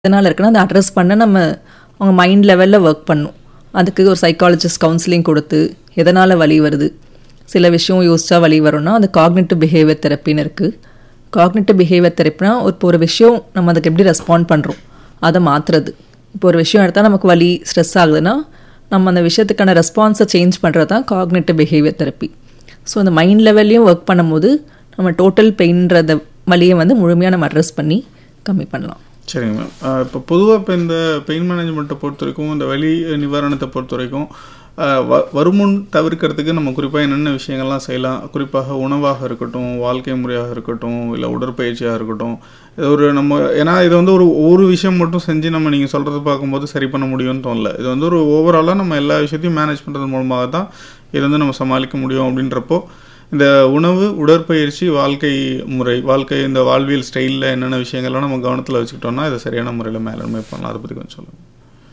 எதனால் இருக்குன்னா அதை அட்ரஸ் பண்ண நம்ம அவங்க மைண்ட் லெவலில் ஒர்க் பண்ணணும். அதுக்கு ஒரு சைக்காலஜிஸ்ட் கவுன்சிலிங் கொடுத்து எதனால் வலி வருது, சில விஷயம் யோசிச்சா வலி வரும்னா அது காக்னிட்டிவ் பிஹேவியர் தெரப்பின்னு இருக்குது. காக்னிட்டிவ் பிஹேவியர் தெரப்பினா இப்போ ஒரு விஷயம் நம்ம அதுக்கு எப்படி ரெஸ்பாண்ட் பண்ணுறோம் அதை மாற்றுறது. இப்போ ஒரு விஷயம் எடுத்தால் நமக்கு வலி ஸ்ட்ரெஸ் ஆகுதுன்னா நம்ம அந்த விஷயத்துக்கான ரெஸ்பான்ஸை சேஞ்ச் பண்ணுறது தான் காக்னிட்டிவ் பிஹேவியர் தெரப்பி. ஸோ அந்த மைண்ட் லெவல்லையும் ஒர்க் பண்ணும்போது நம்ம டோட்டல் பெயின்றத வலியை முழுமையாக நம்ம அட்ரஸ் பண்ணி கம்மி பண்ணலாம். சரிங்க மேம். இப்போ பொதுவாக இப்போ இந்த பெயின் மேனேஜ்மெண்ட்டை பொறுத்த வரைக்கும், இந்த வலி நிவாரணத்தை பொறுத்த வரைக்கும் வருமுன் தவிர்க்கிறதுக்கு நம்ம குறிப்பாக என்னென்ன விஷயங்கள்லாம் செய்யலாம்? குறிப்பாக உணவாக இருக்கட்டும், வாழ்க்கை முறையாக இருக்கட்டும், இல்லை உடற்பயிற்சியாக இருக்கட்டும், இது நம்ம ஏன்னா இது ஒரு விஷயம் மட்டும் செஞ்சு நம்ம நீங்கள் சொல்கிறது பார்க்கும்போது சரி பண்ண முடியும்னு தோணல. இது ஒரு ஓவராலாக நம்ம எல்லா விஷயத்தையும் மேனேஜ் பண்ணுறது மூலமாக தான் இது நம்ம சமாளிக்க முடியும். அப்படின்றப்போ இந்த உணவு, உடற்பயிற்சி, வாழ்க்கை முறை, இந்த வாழ்வியல் ஸ்டைலில் என்னென்ன விஷயங்கள்லாம் நம்ம கவனத்தில் வச்சுக்கிட்டோம்னா இதை சரியான முறையில் மேலாண்மை பண்ணலாம். அதை பற்றி கொஞ்சம் சொல்லுங்கள்.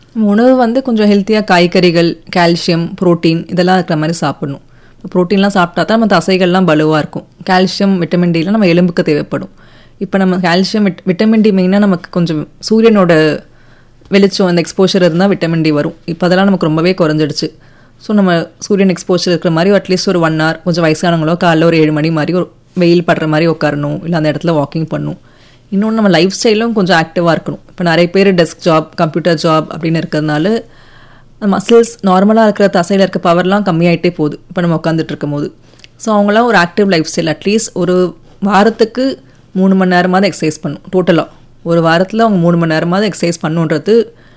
உணவு கொஞ்சம் ஹெல்த்தியாக காய்கறிகள், கால்சியம், புரோட்டீன் இதெல்லாம் இருக்கிற மாதிரி சாப்பிடணும். இப்போ ப்ரோட்டீன்லாம் சாப்பிட்டா தான் நம்ம தசைகள்லாம் பலுவாக இருக்கும். கால்சியம், விட்டமின் டிலாம் நம்ம எலும்புக்கு தேவைப்படும். இப்போ நம்ம கால்சியம், விட்டமின் டி மெயினாக நமக்கு கொஞ்சம் சூரியனோட வெளிச்சம் அந்த எக்ஸ்போஷர் இருந்தால் விட்டமின் டி வரும். இப்போ அதெல்லாம் நமக்கு ரொம்பவே குறைஞ்சிடுச்சு. ஸோ நம்ம சூரியன் எக்ஸ்போஷர் இருக்கிற மாதிரி அட்லீஸ்ட் ஒரு 1 hour, கொஞ்சம் வயசானவங்களோ காலைல ஒரு 7 மணி மாதிரி ஒரு வெயில் படுற மாதிரி உட்காரணும், இல்லை அந்த இடத்துல வாக்கிங் பண்ணணும். இன்னொன்று நம்ம லைஃப் ஸ்டைலும் கொஞ்சம் ஆக்டிவாக இருக்கணும். இப்போ நிறைய பேர் டெஸ்க் ஜாப், கம்ப்யூட்டர் ஜாப் அப்படின்னு இருக்கிறதுனால மசில்ஸ் நார்மலாக இருக்கிற தசையில் இருக்க பவர்லாம் கம்மியாயிட்டே போகுது இப்போ நம்ம உட்காந்துட்டு இருக்கும் போது. ஸோ அவங்களாம் ஒரு ஆக்டிவ் லைஃப் ஸ்டைல் அட்லீஸ்ட் ஒரு வாரத்துக்கு 3 மணி நேரமாவது எக்ஸசைஸ் பண்ணணும். டோட்டலாக ஒரு வாரத்தில் அவங்க 3 மணி நேரமாவது எக்ஸசைஸ் பண்ணுன்றது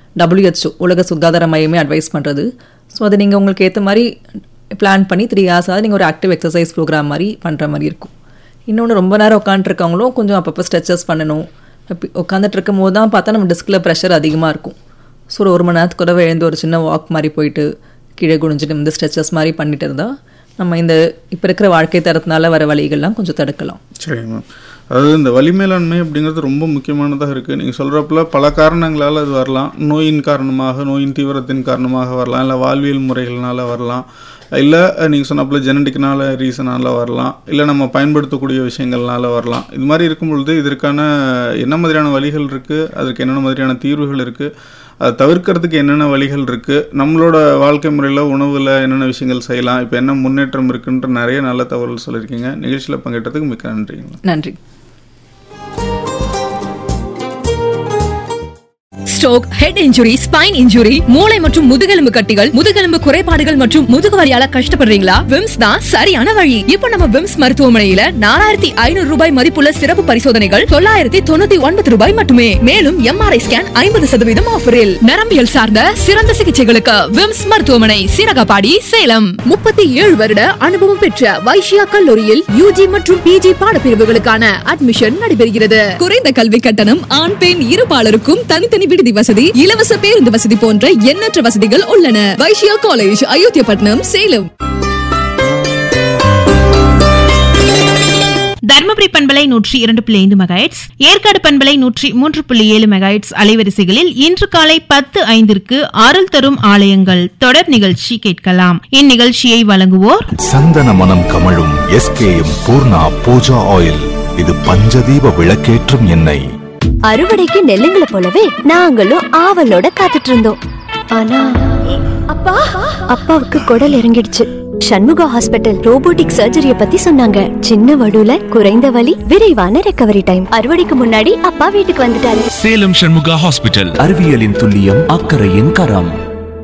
WHO உலக சுகாதார மையமே அட்வைஸ் பண்ணுறது. ஸோ அதை நீங்கள் உங்களுக்கு ஏற்ற மாதிரி பிளான் பண்ணி 3 hours நீங்கள் ஒரு ஆக்டிவ் எக்ஸசைஸ் ப்ரோக்ராம் மாதிரி பண்ணுற மாதிரி இருக்கும். இன்னொன்று ரொம்ப நேரம் உட்காந்துருக்கவங்களும் கொஞ்சம் அப்பப்போ ஸ்ட்ரெச்சஸ் பண்ணணும். உட்காந்துட்டு இருக்கும் போது தான் பார்த்தா நம்ம டிஸ்கில் ப்ரெஷர் அதிகமாக இருக்கும். ஸோ ஒரு 1 மணி நேரத்துக்கு கூட எழுந்து ஒரு சின்ன வாக் மாதிரி போயிட்டு கீழே குனிஞ்சிட்டு இந்த ஸ்ட்ரெச்சஸ் மாதிரி பண்ணிட்டு இருந்தால் நம்ம இந்த இப்போ இருக்கிற வாழ்க்கை தரத்தினால வர வலிகள்லாம் கொஞ்சம் தடுக்கலாம். சரிங்க மேம். அதாவது இந்த வலி மேலாண்மை அப்படிங்கிறது ரொம்ப முக்கியமானதாக இருக்குது. நீங்கள் சொல்கிறப்பல பல காரணங்களால் அது வரலாம். நோயின் காரணமாக, நோயின் தீவிரத்தின் காரணமாக வரலாம், இல்லை வாழ்வியல் முறைகள்னால வரலாம், இல்லை நீங்கள் சொன்னப்பல ஜெனட்டிக்னால ரீசனால் வரலாம், இல்லை நம்ம பயன்படுத்தக்கூடிய விஷயங்கள்னால வரலாம். இது மாதிரி இருக்கும் பொழுது இதற்கான என்ன மாதிரியான வழிகள் இருக்குது, அதற்கு என்னென்ன மாதிரியான தீர்வுகள் இருக்குது, அதை தவிர்க்கிறதுக்கு என்னென்ன வழிகள் இருக்குது, நம்மளோட வாழ்க்கை முறையில் உணவில் என்னென்ன விஷயங்கள் செய்யலாம், இப்போ என்ன முன்னேற்றம் இருக்குன்ற நிறைய நல்ல தகவல்கள் சொல்லியிருக்கீங்க. நிகழ்ச்சியில் பங்கேற்றதுக்கு மிக்க நன்றிங்க. நன்றி. Stroke, head injury, spine injury, மூளை மற்றும் முதுகெலும்பு கட்டிகள், முதுகெலும்பு குறைபாடுகள் மற்றும் முதுகுவலியால கஷ்டப்படுறீங்களா? விம்ஸ் தான் சரியான வழி. இப்போ நம்ம விம்ஸ் மருத்துவமனையில 4500 ரூபாய் மதிப்புள்ள சிறப்பு பரிசோதனைகள் 999 ரூபாய் மட்டுமே. மேலும் MRI ஸ்கேன் 50% ஆஃபரில். நரம்பியல் சார்ந்த சிறந்த சிகிச்சைகளுக்கு விம்ஸ் மருத்துவமனை, சீரகபாடி, சேலம். 37 வருட அனுபவம் பெற்ற வைஷ்யா கல்லூரியில் UG மற்றும் PG பாடப்பிரிவுகளுக்கான அட்மிஷன் நடைபெறுகிறது. குறைந்த கல்வி கட்டணம், ஆண் பெண் இருபாலருக்கும் தனித்தனி விடுதி வசதி, இலவச பேருந்து வசதி போன்ற எண்ணற்ற வசதிகள் உள்ளன. வைஷ்யா காலேஜ், அயோத்தியாபட்டினம், சேலம். தர்மபுரி பண்பலை 102.5 மெகாஹெர்ட்ஸ், ஏற்காடு பண்பலை 103.7 மெகாஹெர்ட்ஸ் அலைவரிசைகளில் இன்று காலை 10:05 அருள் தரும் ஆலயங்கள் தொடர் நிகழ்ச்சி கேட்கலாம். இந்நிகழ்ச்சியை வழங்குவோர் சந்தன மனம் கமழும் SKM பூர்ணா பூஜா ஆயில். இது பஞ்சதீப விளக்கேற்றும் எண்ணெய். அறுவடைக்கு நெல்லுங்களை போலவே நாங்களும் ஆவலோட காத்துட்டு இருந்தோம். ஆனா அப்பாவுக்கு குடல் இறங்கிடுச்சு. சண்முகா ஹாஸ்பிட்டல் ரோபோட்டிக் சர்ஜரிய பத்தி சொன்னாங்க. சின்ன வடுல குறைந்த வலி, விரைவான ரெக்கவரி டைம். அறுவடைக்கு முன்னாடி அப்பா வீட்டுக்கு வந்துட்டாரு. சேலம் சண்முகா ஹாஸ்பிட்டல். அறிவியலின் துல்லியம், அக்கறையின் கரம்.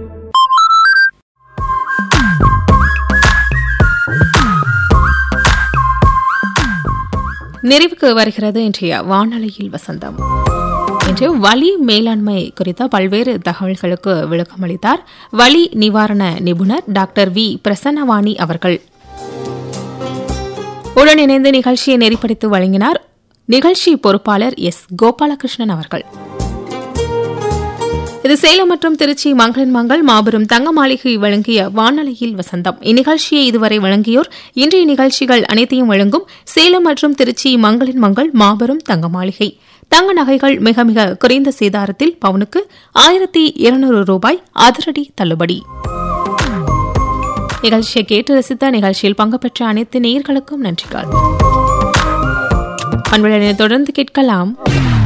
நிறைவுக்கு வருகிறது இன்றைய வானொலியில் வசந்தம். இன்று வலி மேலாண்மை குறித்த பல்வேறு தகவல்களுக்கு விளக்கம் அளித்தார் வலி நிவாரண நிபுணர் டாக்டர் வி பிரசன்னவாணி அவர்கள். உடன் இணைந்து நிகழ்ச்சியை நெறிப்படுத்தி வழங்கினார் நிகழ்ச்சி பொறுப்பாளர் S. கோபாலகிருஷ்ணன் அவர்கள். இது சேலம் மற்றும் திருச்சி மங்களின் மங்கள் மாபெரும் தங்க மாளிகை வழங்கிய வானொலியில் வசந்தம். இந்நிகழ்ச்சியை இதுவரை வழங்கியோர் இன்றைய நிகழ்ச்சிகள் அனைத்தையும் வழங்கும் சேலம் மற்றும் திருச்சி மங்களின் மங்கள் மாபெரும் தங்க மாளிகை. தங்க நகைகள் மிக மிக குறைந்த சேதாரத்தில் பவுனுக்கு 1200 ரூபாய் அதிரடி தள்ளுபடி. நிகழ்ச்சியை கேட்டு ரசித்த நிகழ்ச்சியில் பங்கு பெற்ற அனைத்து நேயர்களுக்கும் நன்றிகள். பண்புடனே தொடர்ந்து கேட்கலாம்